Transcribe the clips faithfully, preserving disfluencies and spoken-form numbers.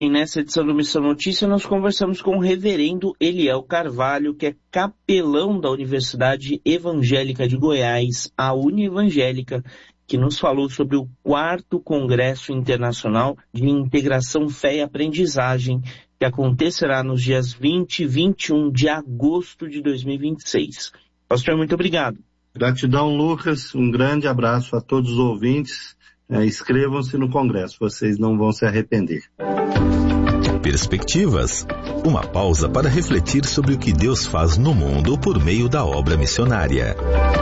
E nessa edição do Missão Notícia, nós conversamos com o reverendo Eliel Carvalho, que é capelão da Universidade Evangélica de Goiás, a Unievangélica, que nos falou sobre o quarto Congresso Internacional de Integração, Fé e Aprendizagem, que acontecerá nos dias vinte e vinte e um de agosto de dois mil e vinte e seis. Pastor, muito obrigado. Gratidão, Lucas. Um grande abraço a todos os ouvintes. É, inscrevam-se no Congresso, vocês não vão se arrepender. Perspectivas. Uma pausa para refletir sobre o que Deus faz no mundo por meio da obra missionária.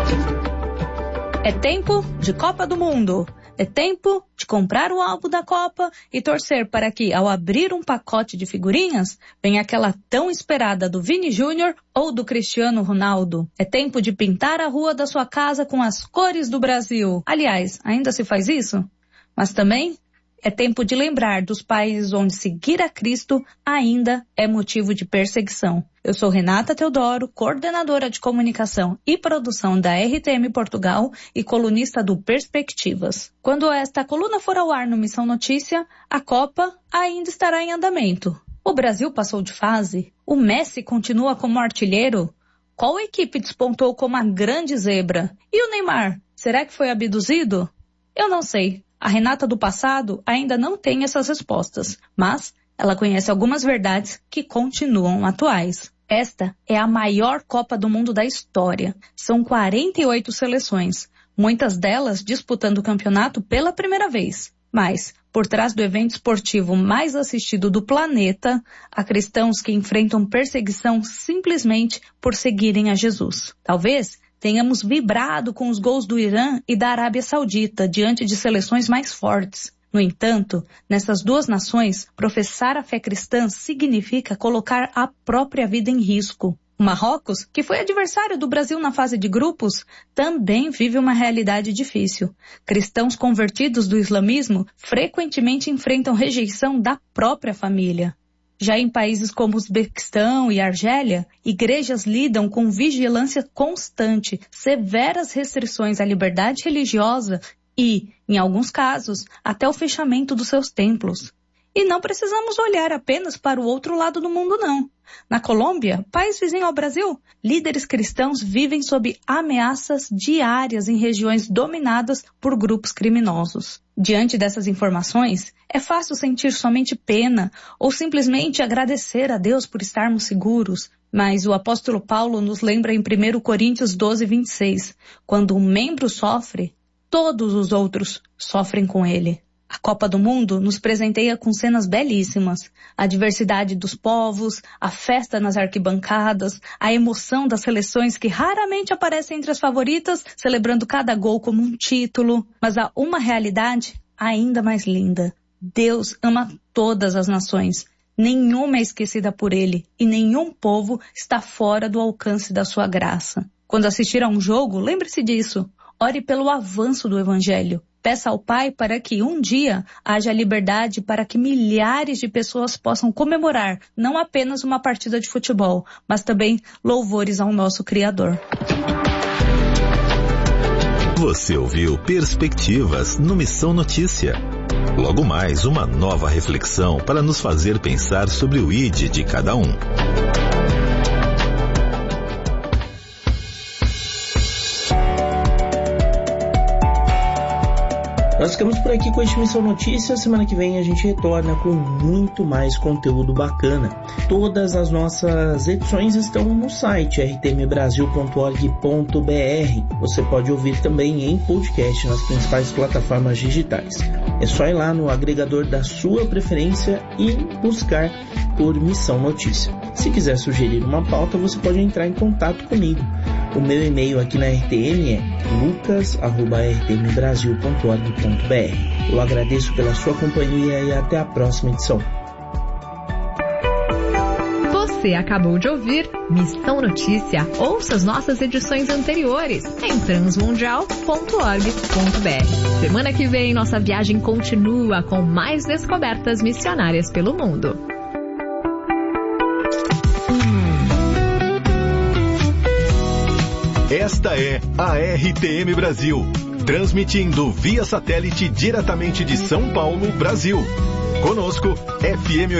É tempo de Copa do Mundo. É tempo de comprar o álbum da Copa e torcer para que, ao abrir um pacote de figurinhas, venha aquela tão esperada do Vini Júnior ou do Cristiano Ronaldo. É tempo de pintar a rua da sua casa com as cores do Brasil. Aliás, ainda se faz isso? Mas também é tempo de lembrar dos países onde seguir a Cristo ainda é motivo de perseguição. Eu sou Renata Teodoro, coordenadora de comunicação e produção da R T M Portugal e colunista do Perspectivas. Quando esta coluna for ao ar no Missão Notícia, a Copa ainda estará em andamento. O Brasil passou de fase? O Messi continua como artilheiro? Qual equipe despontou como a grande zebra? E o Neymar? Será que foi abduzido? Eu não sei. A Renata do passado ainda não tem essas respostas, mas ela conhece algumas verdades que continuam atuais. Esta é a maior Copa do Mundo da história. São quarenta e oito seleções, muitas delas disputando o campeonato pela primeira vez. Mas, por trás do evento esportivo mais assistido do planeta, há cristãos que enfrentam perseguição simplesmente por seguirem a Jesus. Talvez tenhamos vibrado com os gols do Irã e da Arábia Saudita diante de seleções mais fortes. No entanto, nessas duas nações, professar a fé cristã significa colocar a própria vida em risco. O Marrocos, que foi adversário do Brasil na fase de grupos, também vive uma realidade difícil. Cristãos convertidos do islamismo frequentemente enfrentam rejeição da própria família. Já em países como Uzbequistão e Argélia, igrejas lidam com vigilância constante, severas restrições à liberdade religiosa e, em alguns casos, até o fechamento dos seus templos. E não precisamos olhar apenas para o outro lado do mundo, não. Na Colômbia, país vizinho ao Brasil, líderes cristãos vivem sob ameaças diárias em regiões dominadas por grupos criminosos. Diante dessas informações, é fácil sentir somente pena ou simplesmente agradecer a Deus por estarmos seguros. Mas o apóstolo Paulo nos lembra em primeiro Coríntios doze, vinte e seis, quando um membro sofre, todos os outros sofrem com ele. A Copa do Mundo nos presenteia com cenas belíssimas. A diversidade dos povos, a festa nas arquibancadas, a emoção das seleções que raramente aparecem entre as favoritas, celebrando cada gol como um título. Mas há uma realidade ainda mais linda. Deus ama todas as nações. Nenhuma é esquecida por Ele e nenhum povo está fora do alcance da sua graça. Quando assistir a um jogo, lembre-se disso. Ore pelo avanço do Evangelho. Peça ao Pai para que um dia haja liberdade para que milhares de pessoas possam comemorar não apenas uma partida de futebol, mas também louvores ao nosso Criador. Você ouviu Perspectivas no Missão Notícia. Logo mais, uma nova reflexão para nos fazer pensar sobre o I D de cada um. Nós ficamos por aqui com a Missão Notícias. Semana que vem a gente retorna com muito mais conteúdo bacana. Todas as nossas edições estão no site r t m brasil ponto org ponto b r. Você pode ouvir também em podcast nas principais plataformas digitais. É só ir lá no agregador da sua preferência e buscar por Missão Notícia. Se quiser sugerir uma pauta, você pode entrar em contato comigo. O meu e-mail aqui na R T M é lucas arroba r t m brasil ponto org ponto b r. Eu agradeço pela sua companhia e até a próxima edição. Você acabou de ouvir Missão Notícia. Ouça as nossas edições anteriores em transmundial ponto org ponto b r. Semana que vem, nossa viagem continua com mais descobertas missionárias pelo mundo. Esta é a R T M Brasil, transmitindo via satélite diretamente de São Paulo, Brasil. Conosco, F M